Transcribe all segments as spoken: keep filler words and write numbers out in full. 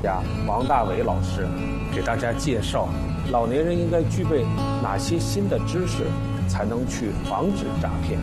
家王大伟老师给大家介绍老年人应该具备哪些新的知识，才能去防止诈骗。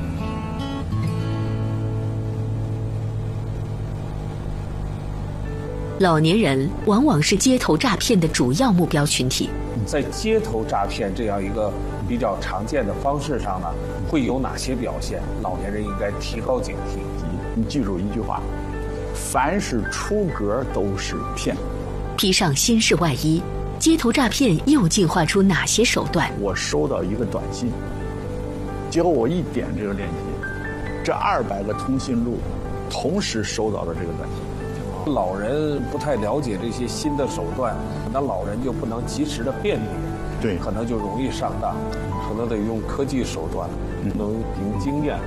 老年人往往是街头诈骗的主要目标群体。 在街头诈骗这样一个比较常见的方式上呢，会有哪些表现？老年人应该提高警惕。 你记住一句话：凡是出格都是骗。 披上新式外衣，街头诈骗又进化出哪些手段？ 我收到一个短信，结果我一点这个链接，这二百个通讯录同时收到了这个短信。 老人不太了解这些新的手段，那老人就不能及时的辨别， 对， 可能就容易上当，可能得用科技手段，能凭经验。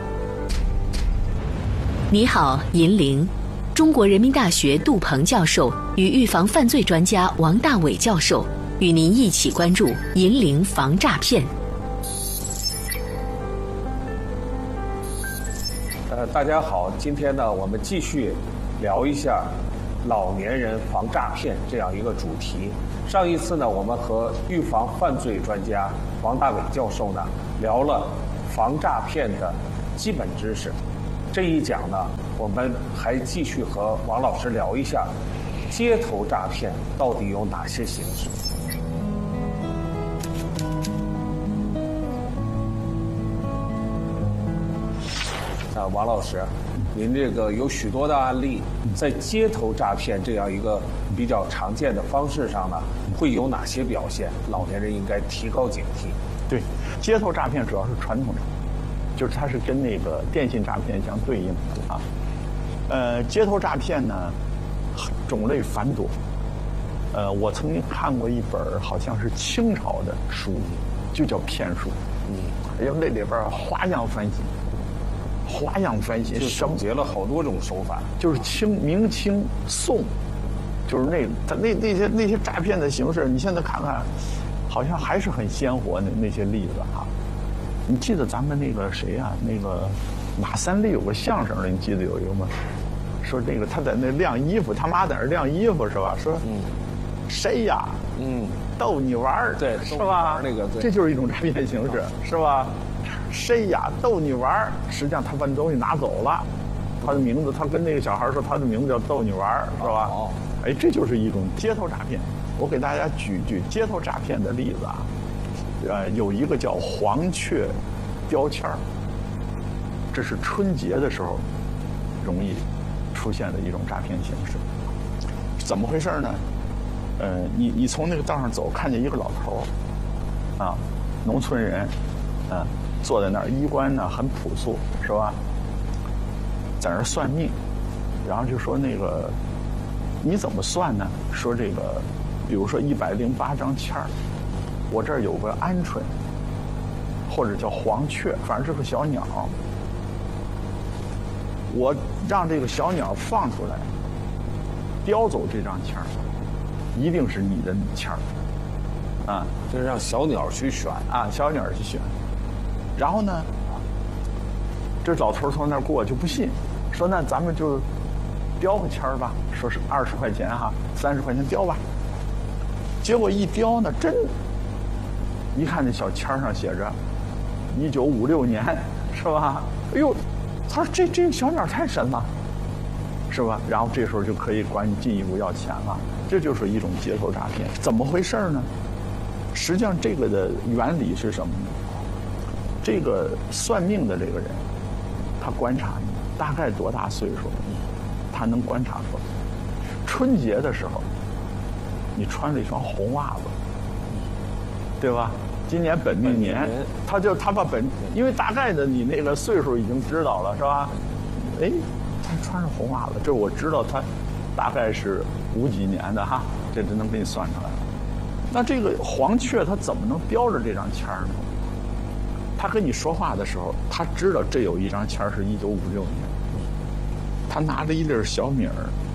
你好，银铃。中国人民大学杜鹏教授与预防犯罪专家王大伟教授与您一起关注银铃防诈骗。 呃，大家好，今天呢，我们继续聊一下老年人防诈骗这样一个主题。上一次呢，我们和预防犯罪专家王大伟教授呢聊了防诈骗的基本知识。这一讲呢，我们还继续和王老师聊一下街头诈骗到底有哪些形式。啊，王老师，您这个有许多的案例，在街头诈骗这样一个比较常见的方式上呢，会有哪些表现？老年人应该提高警惕。 对，街头诈骗主要是传统诈骗，就是它是跟那个电信诈骗相对应的啊。呃，街头诈骗呢，种类繁多。呃，我曾经看过一本好像是清朝的书，就叫骗术。嗯，哎呦，那里边花样翻新。花样翻新， 就总结了好多种手法， 就是清、明清、宋，就是那他那那些那些诈骗的形式，你现在看看，好像还是很鲜活的那些例子哈。你记得咱们那个谁呀、啊？那个马三立有个相声的，你记得有一个吗？说那个他在那晾衣服，他妈在那晾衣服是吧？说，嗯，谁呀？嗯，逗你玩儿， 对， 是吧？ 那个，对， 这就是一种诈骗形式，是吧？谁呀？逗你玩儿，实际上他把你东西拿走了，他的名字，他跟那个小孩说他的名字叫逗你玩儿，是吧？哦，哎，这就是一种街头诈骗。我给大家举举街头诈骗的例子啊，呃，有一个叫黄雀标签儿，这是春节的时候容易出现的一种诈骗形式。怎么回事呢？呃，你你从那个道上走，看见一个老头儿，啊，农村人，啊。坐在那儿，衣冠呢很朴素，是吧？在那儿算命，然后就说那个你怎么算呢？说这个，比如说一百零八张签儿，我这儿有个鹌鹑，或者叫黄雀，反正是个小鸟，我让这个小鸟放出来，叼走这张签儿，一定是你的签儿，啊， 就是让小鸟去选啊，小鸟去选。然后呢，这老头从那儿过就不信，说那咱们就标个签儿吧，说是二十块钱哈，三十块钱标吧。结果一标呢，真，一看那小签儿上写着一九五六年，是吧？哎呦，他说这这个小鸟太神了，是吧？然后这时候就可以管你进一步要钱了，这就是一种街头诈骗。怎么回事呢？实际上这个的原理是什么呢？这个算命的这个人，他观察你大概多大岁数，他能观察出来。春节的时候，你穿了一双红袜子，对吧？今年本命年，他就他把本，因为大概的你那个岁数已经知道了，是吧？哎，他穿上红袜子，这我知道他大概是五几年的哈，这就能给你算出来了。那这个黄雀他怎么能标着这张签儿呢？他跟你说话的时候，他知道这有一张签是一九五六年，他拿着一粒小米儿